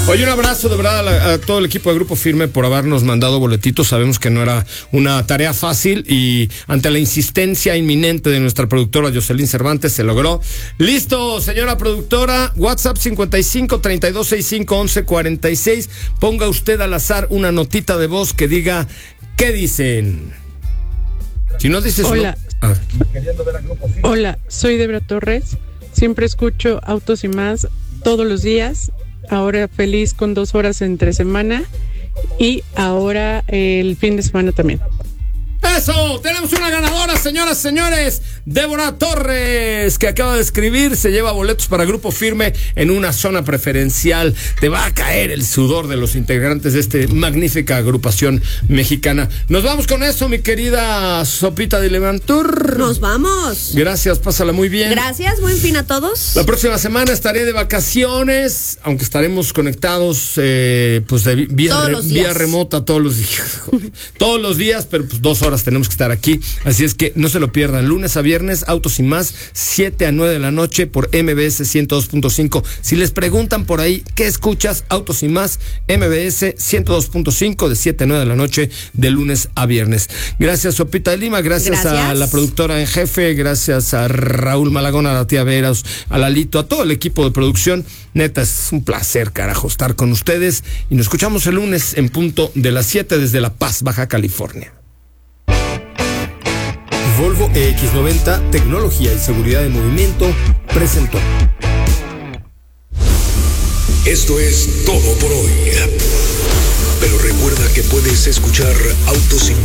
Oye, un abrazo de verdad a todo el equipo de Grupo Firme por habernos mandado boletitos. Sabemos que no era una tarea fácil y ante la insistencia inminente de nuestra productora Jocelyn Cervantes se logró. Listo, señora productora, WhatsApp 55-3265-1146. Ponga usted al azar una notita de voz que diga ¿qué dicen? Si no dices... Hola. No... Hola, soy Debra Torres. Siempre escucho Autos y Más todos los días. Ahora feliz con 2 horas entre semana y ahora el fin de semana también. ¡Eso! Tenemos una ganadora, señoras y señores. Débora Torres, que acaba de escribir, se lleva boletos para Grupo Firme en una zona preferencial. Te va a caer el sudor de los integrantes de esta magnífica agrupación mexicana. Nos vamos con eso, mi querida Sopita de Levantur. Nos vamos. Gracias, pásala muy bien. Gracias, buen fin a todos. La próxima semana estaré de vacaciones, aunque estaremos conectados pues de vía remota todos los días. Todos los días, pero pues 2 horas tenemos que estar aquí, así es que no se lo pierdan. Lunes a viernes, Autos y Más, 7 a 9 de la noche por MBS 102.5. Si les preguntan por ahí, ¿qué escuchas? Autos y Más, MBS 102.5 de 7 a 9 de la noche, de lunes a viernes. Gracias, Sopita de Lima, gracias a la productora en jefe, gracias a Raúl Malagón, a la tía Veras, a Lalito, a todo el equipo de producción. Neta, es un placer, carajo, estar con ustedes y nos escuchamos el lunes en punto de las 7 desde La Paz, Baja California. Volvo EX90, tecnología y seguridad de movimiento, presentó. Esto es todo por hoy. Pero recuerda que puedes escuchar Autos y